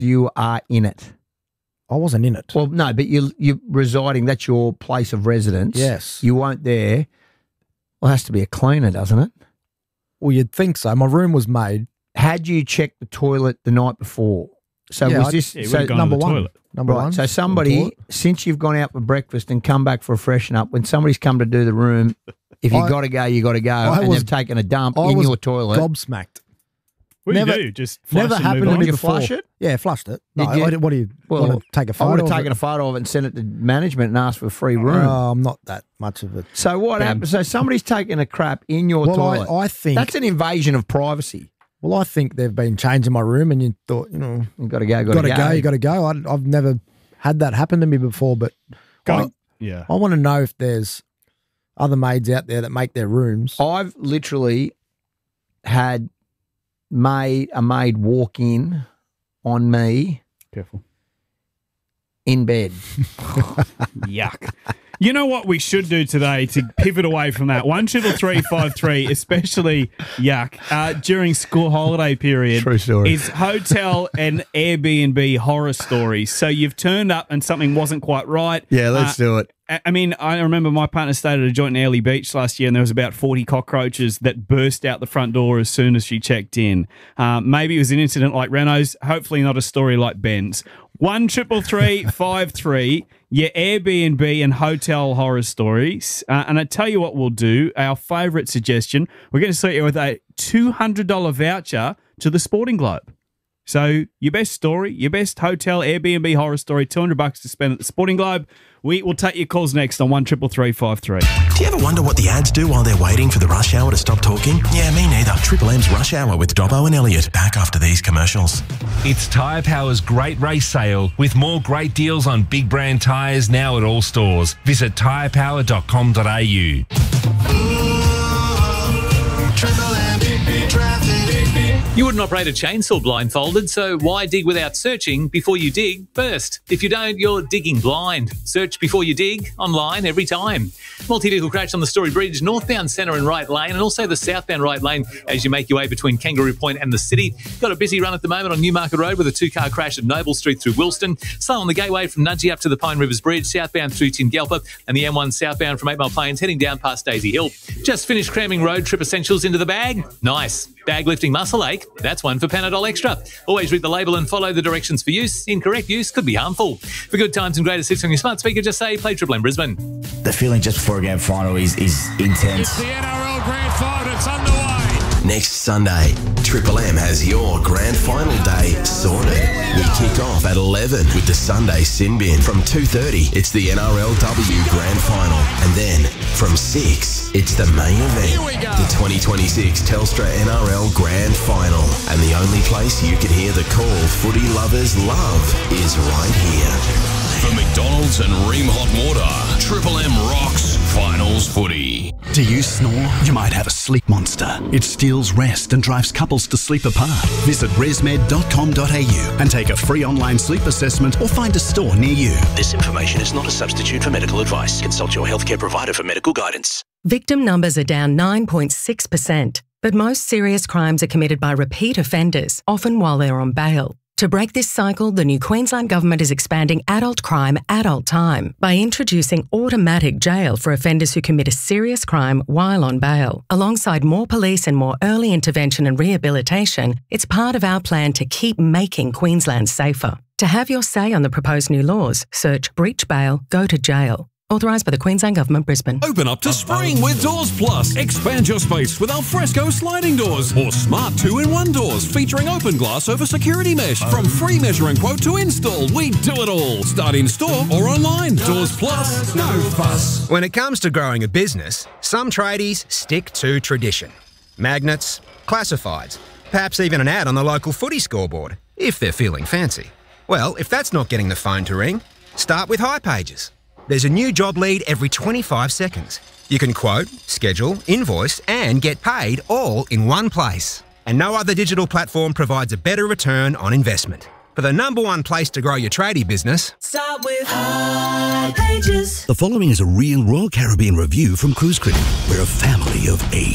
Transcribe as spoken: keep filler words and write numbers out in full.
you are in it. I wasn't in it. Well, no, but you, you're residing. That's your place of residence. Yes. You weren't there. Well, it has to be a cleaner, doesn't it? Well, you'd think so. My room was made. Had you checked the toilet the night before? So Yeah, was I- this Yeah, you so would've gone number to the one. toilet. Number right? one. So somebody, Toilet. since you've gone out for breakfast and come back for a freshen up, when somebody's come to do the room, if you I- got to go, you got to go, I and was- they've taken a dump I in was your toilet. gobsmacked. What do Never- you do? Just flush Never and happened move to on? me Did you before. flush it? Yeah, flushed it. No, Did you? I, I, what do you Well, want to take a I photo? would have of taken it? a photo of it and sent it to management and asked for a free room. Oh, I'm not that much of it. so what damn. happened? So somebody's taken a crap in your Well, toilet. I, I think. That's an invasion of privacy. well, I think they've been changing my room, and you thought, you know, You got to go. Got got to to go. go, you got to go. I, I've never had that happen to me before, but Go- I, yeah. I want to know if there's other maids out there that make their rooms. I've literally had maid a maid walk in on me Careful. in bed. Yuck. You know what we should do today to pivot away from that? One triple three five three, especially yuck, uh, during school holiday period. True story. Is hotel and Airbnb horror stories. So you've turned up and something wasn't quite right. Uh, do it. I I mean, I remember my partner stayed at a joint in Airlie Beach last year, and there was about forty cockroaches that burst out the front door as soon as she checked in. Um, maybe it was an incident like Renault's. Hopefully, not a story like Ben's. One triple three five three. Your Airbnb and hotel horror stories. Uh, and I tell you what we'll do. Our favourite suggestion: we're going to set you with a two hundred dollars voucher to the Sporting Globe. So your best story, your best hotel, Airbnb horror story, two hundred bucks to spend at the Sporting Globe. We will take your calls next on one triple three five three. Do you ever wonder what the ads do while they're waiting for the rush hour to stop talking? Yeah, me neither. Triple M's Rush Hour with Dobbo and Elliot. Back after these commercials. It's Tyre Power's Great Race Sale with more great deals on big brand tyres now at all stores. Visit tyre power dot com dot a u. You wouldn't operate a chainsaw blindfolded, so why dig without searching before you dig first? If you don't, you're digging blind. Search before you dig, online every time. Multi-vehicle crash on the Story Bridge, northbound centre and right lane, and also the southbound right lane as you make your way between Kangaroo Point and the city. Got a busy run at the moment on Newmarket Road with a two-car crash at Noble Street through Wilston. Slow on the Gateway from Nudgee up to the Pine Rivers Bridge, southbound through Tingalpa, and the M one southbound from Eight Mile Plains heading down past Daisy Hill. Just finished cramming road trip essentials into the bag? Nice. Bag lifting muscle ache? That's one for Panadol Extra. Always read the label and follow the directions for use. Incorrect use could be harmful. For good times and greatest hits on your smart speaker, just say play Triple M Brisbane. The feeling just before a grand final is, is intense. It's the N R L Grand Final. It's underway. Next Sunday, Triple M has your grand final day sorted. We kick off at eleven with the Sunday Sin Bin. From two thirty, it's the N R L W Grand Final. And then from six, it's the main event, the twenty twenty-six Telstra N R L Grand Final. And the only place you can hear the call footy lovers love is right here. For McDonald's and Ream Hot Water, Triple M rocks finals footy. Do you snore? You might have a sleep monster. It steals rest and drives couples to sleep apart. Visit resmed dot com dot a u and take a free online sleep assessment or find a store near you. This information is not a substitute for medical advice. Consult your healthcare provider for medical guidance. Victim numbers are down nine point six percent, but most serious crimes are committed by repeat offenders, often while they're on bail. To break this cycle, the new Queensland Government is expanding adult crime, adult time by introducing automatic jail for offenders who commit a serious crime while on bail. Alongside more police and more early intervention and rehabilitation, it's part of our plan to keep making Queensland safer. To have your say on the proposed new laws, search breach bail, go to jail. Authorised by the Queensland Government, Brisbane. Open up to spring with Doors Plus. Expand your space with Alfresco sliding doors or smart two in one doors featuring open glass over security mesh. From free measuring quote to install, we do it all. Start in store or online. Doors Plus, no fuss. When it comes to growing a business, some tradies stick to tradition. Magnets, classifieds, perhaps even an ad on the local footy scoreboard, if they're feeling fancy. Well, if that's not getting the phone to ring, start with hipages. There's a new job lead every twenty-five seconds. You can quote, schedule, invoice, and get paid all in one place. And no other digital platform provides a better return on investment. For the number one place to grow your tradie business, start with hipages. The following is a real Royal Caribbean review from Cruise Critic. We're a family of eight.